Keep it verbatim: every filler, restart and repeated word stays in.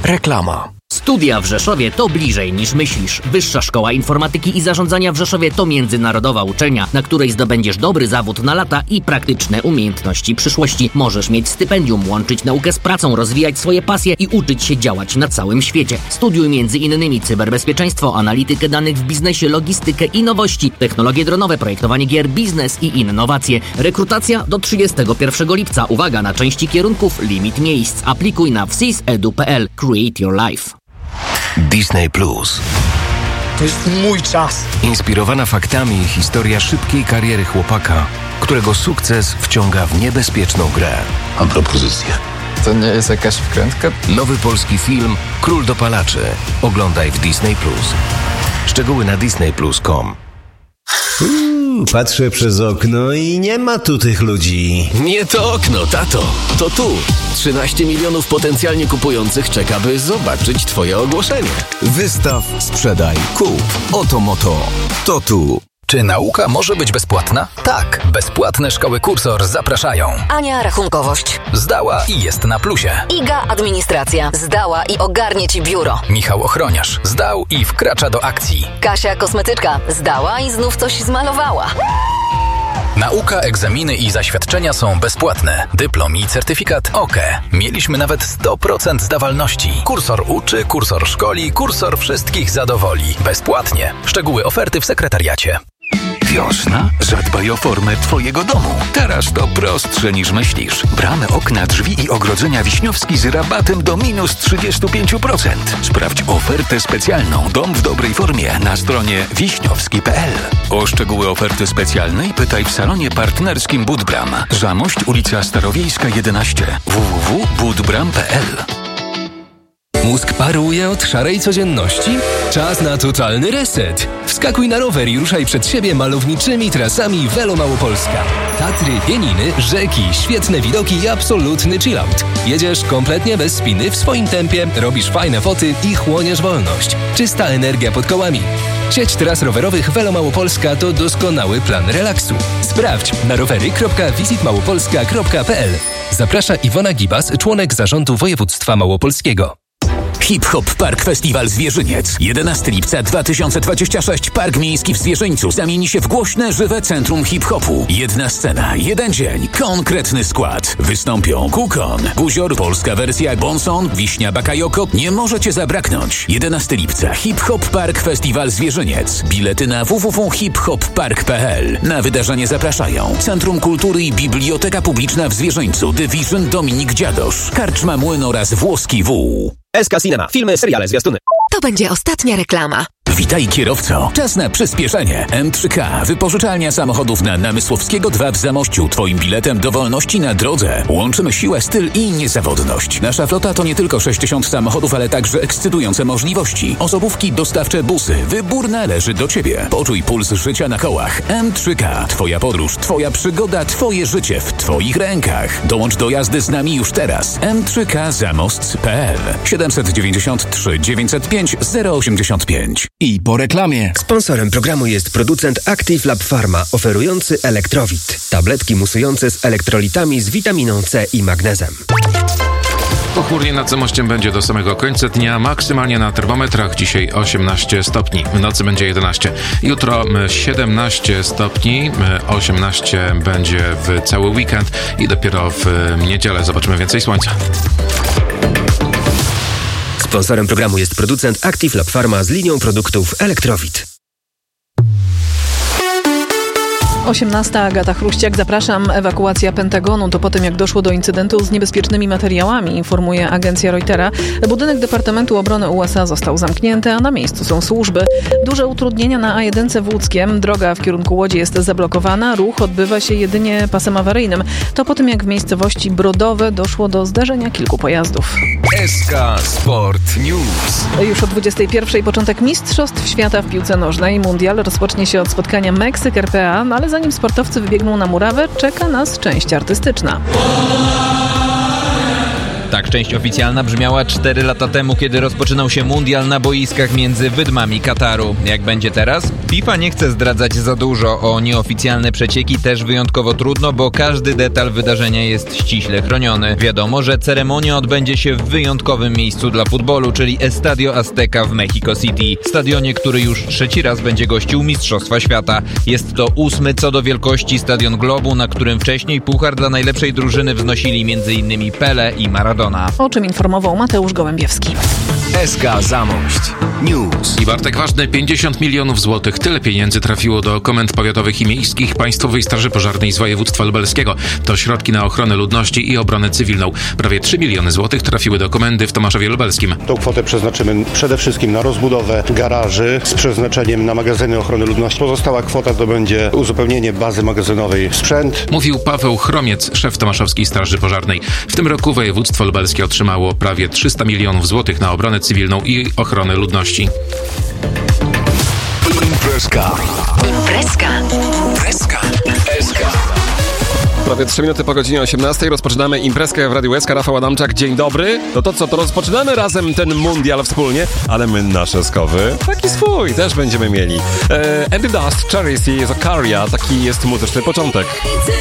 Reklama. Studia w Rzeszowie to bliżej niż myślisz. Wyższa Szkoła Informatyki i Zarządzania w Rzeszowie to międzynarodowa uczelnia, na której zdobędziesz dobry zawód na lata i praktyczne umiejętności przyszłości. Możesz mieć stypendium, łączyć naukę z pracą, rozwijać swoje pasje i uczyć się działać na całym świecie. Studiuj między innymi cyberbezpieczeństwo, analitykę danych w biznesie, logistykę i nowości, technologie dronowe, projektowanie gier, biznes i innowacje. Rekrutacja do trzydziestego pierwszego lipca. Uwaga na części kierunków, limit miejsc. Aplikuj na w s i s kropka e d u kropka p l. Create your life. Disney Plus. To jest mój czas. Inspirowana faktami historia szybkiej kariery chłopaka, którego sukces wciąga w niebezpieczną grę. Mam propozycję. To nie jest jakaś wkrętka? Nowy polski film Król dopalaczy. Oglądaj w Disney Plus. Szczegóły na disney plus kropka com. Uuu, patrzę przez okno i nie ma tu tych ludzi. Nie to okno, tato. To tu. trzynaście milionów potencjalnie kupujących czeka, by zobaczyć twoje ogłoszenie. Wystaw, sprzedaj, kup. Oto moto. To tu. Czy nauka może być bezpłatna? Tak. Bezpłatne szkoły Kursor zapraszają. Ania rachunkowość. Zdała i jest na plusie. Iga administracja. Zdała i ogarnie ci biuro. Michał ochroniarz. Zdał i wkracza do akcji. Kasia kosmetyczka. Zdała i znów coś zmalowała. Nauka, egzaminy i zaświadczenia są bezpłatne. Dyplom i certyfikat OK. Mieliśmy nawet sto procent zdawalności. Kursor uczy, kursor szkoli, kursor wszystkich zadowoli. Bezpłatnie. Szczegóły oferty w sekretariacie. Wiosna? Zadbaj o formę twojego domu. Teraz to prostsze niż myślisz. Bramy, okna, drzwi i ogrodzenia Wiśniowski z rabatem do minus trzydzieści pięć procent. Sprawdź ofertę specjalną Dom w dobrej formie na stronie wiśniowski kropka p l. O szczegóły oferty specjalnej pytaj w salonie partnerskim Budbram. Zamość, ulica Starowiejska jedenaście. w w w kropka budbram kropka p l. Mózg paruje od szarej codzienności? Czas na totalny reset. Wskakuj na rower i ruszaj przed siebie malowniczymi trasami Velo Małopolska. Tatry, pieniny, rzeki, świetne widoki i absolutny chillout. Jedziesz kompletnie bez spiny, w swoim tempie, robisz fajne foty i chłoniesz wolność. Czysta energia pod kołami. Sieć tras rowerowych Velo Małopolska to doskonały plan relaksu. Sprawdź na rowery kropka wisit małopolska kropka p l. Zaprasza Iwona Gibas, członek zarządu województwa małopolskiego. Hip Hop Park Festiwal Zwierzyniec. jedenastego lipca dwa tysiące dwudziestego szóstego Park Miejski w Zwierzyńcu zamieni się w głośne, żywe centrum hip-hopu. Jedna scena, jeden dzień, konkretny skład. Wystąpią Kukon, Guzior, polska wersja Bonson, Wiśnia Bakayoko. Nie możecie zabraknąć. jedenastego lipca Hip Hop Park Festiwal Zwierzyniec. Bilety na w w w kropka hip hop park kropka p l. Na wydarzenie zapraszają Centrum Kultury i Biblioteka Publiczna w Zwierzyńcu, Division Dominik Dziadosz, Karczma Młyn oraz Włoski Wół. S K Cinema. Filmy, seriale, zwiastuny. To będzie ostatnia reklama. Witaj kierowco. Czas na przyspieszenie. M trzy K. Wypożyczalnia samochodów na Namysłowskiego dwa w Zamościu. Twoim biletem do wolności na drodze. Łączymy siłę, styl i niezawodność. Nasza flota to nie tylko sześćdziesiąt samochodów, ale także ekscytujące możliwości. Osobówki, dostawcze, busy. Wybór należy do Ciebie. Poczuj puls życia na kołach. M trzy K. Twoja podróż, Twoja przygoda, Twoje życie w Twoich rękach. Dołącz do jazdy z nami już teraz. M trzy K zamost kropka p l. siedem dziewięć trzy dziewięć zero pięć zero osiem pięć. I po reklamie. Sponsorem programu jest producent Active Lab Pharma, oferujący Elektrowit. Tabletki musujące z elektrolitami z witaminą C i magnezem. Pochmurnie nad Zamościem będzie do samego końca dnia, maksymalnie na termometrach dzisiaj osiemnaście stopni, w nocy będzie jedenaście. Jutro siedemnaście stopni, osiemnaście będzie w cały weekend i dopiero w niedzielę zobaczymy więcej słońca. Sponsorem programu jest producent Active Lab Pharma z linią produktów Elektrowit. osiemnasta Agata Chruściak, zapraszam. Ewakuacja Pentagonu to po tym, jak doszło do incydentu z niebezpiecznymi materiałami, informuje agencja Reutera. Budynek Departamentu Obrony U S A został zamknięty, a na miejscu są służby. Duże utrudnienia na A jeden w Łódzkiem. Droga w kierunku Łodzi jest zablokowana. Ruch odbywa się jedynie pasem awaryjnym. To po tym, jak w miejscowości Brodowe doszło do zdarzenia kilku pojazdów. S K Sport News. Już o dwudziestej pierwszej początek Mistrzostw Świata w piłce nożnej. Mundial rozpocznie się od spotkania Meksyk-R P A, ale zanim sportowcy wybiegną na murawę, czeka nas część artystyczna. Tak część oficjalna brzmiała cztery lata temu, kiedy rozpoczynał się mundial na boiskach między wydmami Kataru. Jak będzie teraz? FIFA nie chce zdradzać za dużo. O nieoficjalne przecieki też wyjątkowo trudno, bo każdy detal wydarzenia jest ściśle chroniony. Wiadomo, że ceremonia odbędzie się w wyjątkowym miejscu dla futbolu, czyli Estadio Azteca w Mexico City. Stadionie, który już trzeci raz będzie gościł Mistrzostwa Świata. Jest to ósmy co do wielkości stadion globu, na którym wcześniej puchar dla najlepszej drużyny wznosili m.in. Pele i Maradona. O czym informował Mateusz Gołębiewski. S K Zamość News. I Bartek Ważny, pięćdziesiąt milionów złotych. Tyle pieniędzy trafiło do komend powiatowych i miejskich Państwowej Straży Pożarnej z województwa lubelskiego. To środki na ochronę ludności i obronę cywilną. Prawie trzy miliony złotych trafiły do komendy w Tomaszowie Lubelskim. Tą kwotę przeznaczymy przede wszystkim na rozbudowę garaży z przeznaczeniem na magazyny ochrony ludności. Pozostała kwota to będzie uzupełnienie bazy magazynowej sprzęt. Mówił Paweł Chromiec, szef Tomaszowskiej Straży Pożarnej. W tym roku województwo lubelskie otrzymało prawie trzysta milionów złotych na obronę cywilną i ochronę ludności. Imprezka. Imprezka. Imprezka. Imprezka. Prawie trzy minuty po godzinie osiemnastej rozpoczynamy imprezkę w Radiu S K. Rafał Adamczak, dzień dobry. No to co, to rozpoczynamy razem ten mundial wspólnie, ale my nasze skowy taki swój też będziemy mieli. E, Andy Dust, Charity, Zakaria, taki jest muzyczny początek.